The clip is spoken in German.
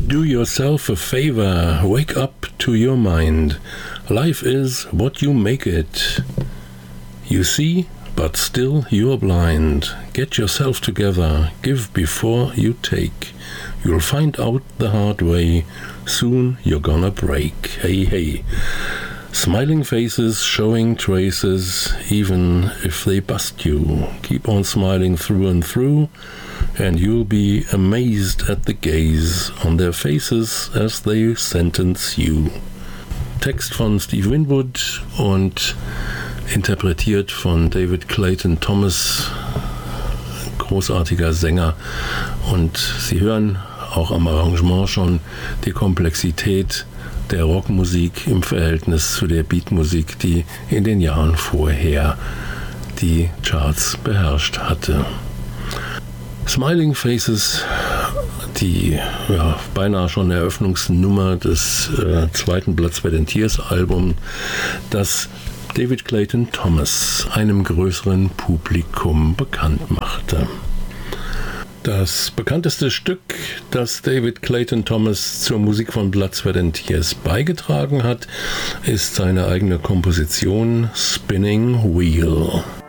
Do yourself a favor, wake up to your mind. Life is what you make it. You see, but still you're blind. Get yourself together, give before you take. You'll find out the hard way, soon you're gonna break. Hey, hey. Smiling faces showing traces, even if they bust you. Keep on smiling through and through, and you'll be amazed at the gaze on their faces as they sentence you. Text von Steve Winwood und interpretiert von David Clayton Thomas, großartiger Sänger. Und Sie hören auch am Arrangement schon die Komplexität der Rockmusik im Verhältnis zu der Beatmusik, die in den Jahren vorher die Charts beherrscht hatte. Smiling Faces, die beinahe schon Eröffnungsnummer des zweiten Blood, Sweat and Tears Album, das David Clayton Thomas einem größeren Publikum bekannt machte. Das bekannteste Stück, das David Clayton Thomas zur Musik von Blood, Sweat and Tears beigetragen hat, ist seine eigene Komposition Spinning Wheel.